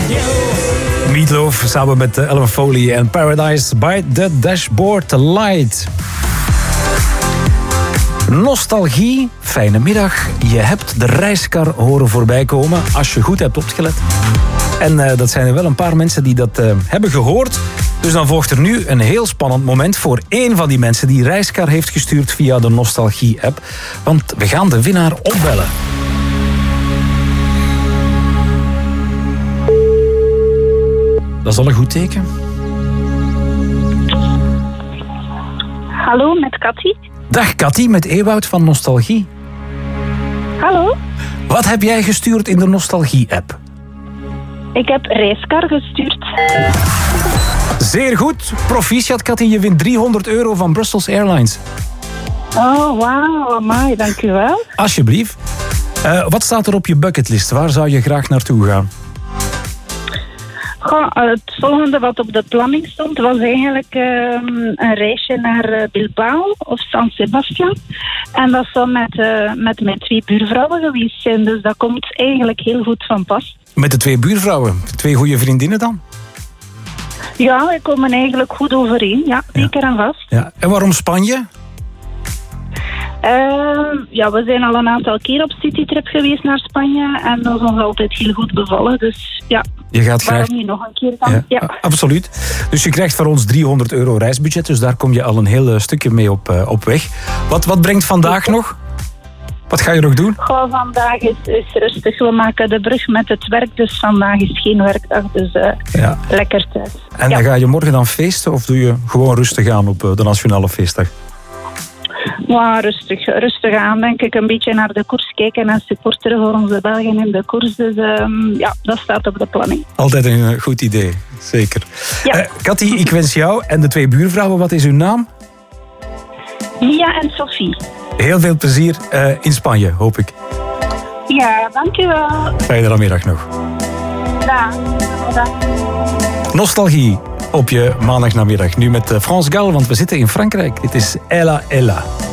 Meatloaf samen met Ellen Foley en Paradise by the Dashboard Light. Nostalgie, fijne middag. Je hebt de reiskar horen voorbij komen, als je goed hebt opgelet. En dat zijn er wel een paar mensen die dat hebben gehoord. Dus dan volgt er nu een heel spannend moment voor één van die mensen die reiskar heeft gestuurd via de Nostalgie-app. Want we gaan de winnaar opbellen. Dat is al een goed teken. Hallo, met Cathy. Dag Cathy, met Ewout van Nostalgie. Hallo. Wat heb jij gestuurd in de Nostalgie-app? Ik heb reiskar gestuurd. Zeer goed. Proficiat Cathy, je wint €300 van Brussels Airlines. Oh, wauw, amai, dank u wel. Alsjeblieft. Wat staat er op je bucketlist? Waar zou je graag naartoe gaan? Goh, het volgende wat op de planning stond was eigenlijk een reisje naar Bilbao of San Sebastian. En dat zou met mijn 2 buurvrouwen geweest zijn. Dus dat komt eigenlijk heel goed van pas. Met de 2 buurvrouwen? 2 goede vriendinnen dan? Ja, we komen eigenlijk goed overeen. Ja, zeker en vast. Ja. En waarom Spanje? Ja, we zijn al een aantal keer op citytrip geweest naar Spanje. En dat is ons altijd heel goed bevallen. Dus ja, je gaat graag... waarom niet nog een keer dan? Ja. Absoluut. Dus je krijgt van ons €300 reisbudget. Dus daar kom je al een heel stukje mee op weg. Wat brengt vandaag nog? Wat ga je nog doen? Goh, vandaag is rustig. We maken de brug met het werk. Dus vandaag is geen werkdag. Dus lekker thuis. En dan ga je morgen dan feesten? Of doe je gewoon rustig aan op de Nationale Feestdag? Ja, rustig aan, denk ik. Een beetje naar de koers kijken en supporteren voor onze Belgen in de koers. Dus ja, dat staat op de planning. Altijd een goed idee, zeker. Ja. Cathy, ik wens jou en de 2 buurvrouwen, wat is hun naam? Mia en Sophie. Heel veel plezier in Spanje, hoop ik. Ja, dankjewel. Fijne middag nog. Dag. Nostalgie op je maandagnamiddag. Nu met France Gall, want we zitten in Frankrijk. Dit is Ella Ella.